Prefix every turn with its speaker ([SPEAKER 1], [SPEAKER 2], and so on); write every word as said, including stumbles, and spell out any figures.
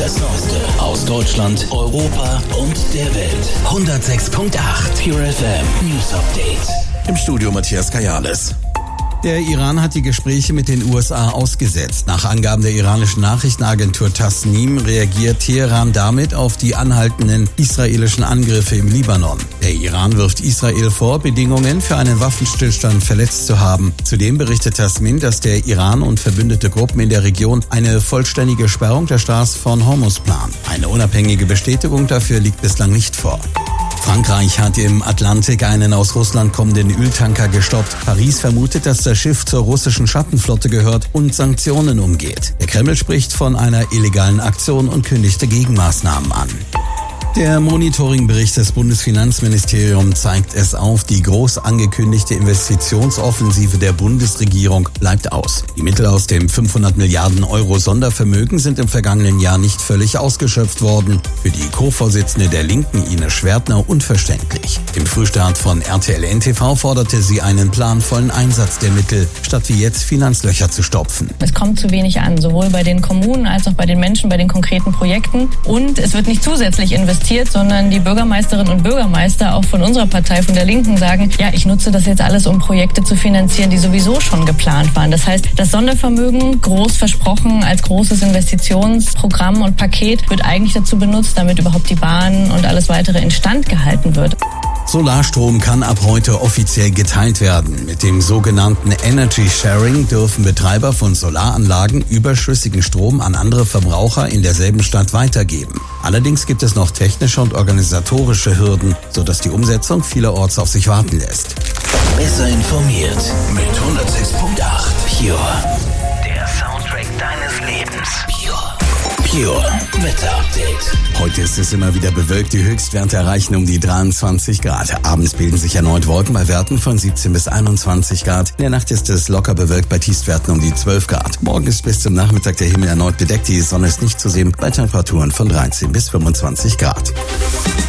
[SPEAKER 1] Das Neueste aus Deutschland, Europa und der Welt. hundertsechs Komma acht Pure F M News Update.
[SPEAKER 2] Im Studio Matthias Kajales.
[SPEAKER 3] Der Iran hat die Gespräche mit den U S A ausgesetzt. Nach Angaben der iranischen Nachrichtenagentur Tasnim reagiert Teheran damit auf die anhaltenden israelischen Angriffe im Libanon. Der Iran wirft Israel vor, Bedingungen für einen Waffenstillstand verletzt zu haben. Zudem berichtet Tasnim, dass der Iran und verbündete Gruppen in der Region eine vollständige Sperrung der Straße von Hormuz planen. Eine unabhängige Bestätigung dafür liegt bislang nicht vor. Frankreich hat im Atlantik einen aus Russland kommenden Öltanker gestoppt. Paris vermutet, dass das Schiff zur russischen Schattenflotte gehört und Sanktionen umgeht. Der Kreml spricht von einer illegalen Aktion und kündigte Gegenmaßnahmen an. Der Monitoringbericht des Bundesfinanzministeriums zeigt es auf, die groß angekündigte Investitionsoffensive der Bundesregierung bleibt aus. Die Mittel aus dem fünfhundert Milliarden Euro Sondervermögen sind im vergangenen Jahr nicht völlig ausgeschöpft worden. Für die Co-Vorsitzende der Linken, Ines Schwertner, unverständlich. Im Frühstart von R T L N T V forderte sie einen planvollen Einsatz der Mittel, statt wie jetzt Finanzlöcher zu stopfen.
[SPEAKER 4] Es kommt zu wenig an, sowohl bei den Kommunen als auch bei den Menschen, bei den konkreten Projekten. Und es wird nicht zusätzlich investiert, sondern die Bürgermeisterinnen und Bürgermeister auch von unserer Partei, von der Linken, sagen, ja, ich nutze das jetzt alles, um Projekte zu finanzieren, die sowieso schon geplant waren. Das heißt, das Sondervermögen, groß versprochen als großes Investitionsprogramm und Paket, wird eigentlich dazu benutzt, damit überhaupt die Bahn und alles weitere instand gehalten wird.
[SPEAKER 3] Solarstrom kann ab heute offiziell geteilt werden. Mit dem sogenannten Energy Sharing dürfen Betreiber von Solaranlagen überschüssigen Strom an andere Verbraucher in derselben Stadt weitergeben. Allerdings gibt es noch technische und organisatorische Hürden, sodass die Umsetzung vielerorts auf sich warten lässt.
[SPEAKER 1] Besser informiert mit hundertsechs Komma acht Pure. Der Soundtrack deines Lebens. Pure. Pure Wetter Update.
[SPEAKER 3] Heute ist es immer wieder bewölkt. Die Höchstwerte erreichen um die dreiundzwanzig Grad. Abends bilden sich erneut Wolken bei Werten von siebzehn bis einundzwanzig Grad. In der Nacht ist es locker bewölkt bei Tiefstwerten um die zwölf Grad. Morgen ist bis zum Nachmittag der Himmel erneut bedeckt. Die Sonne ist nicht zu sehen bei Temperaturen von dreizehn bis fünfundzwanzig Grad.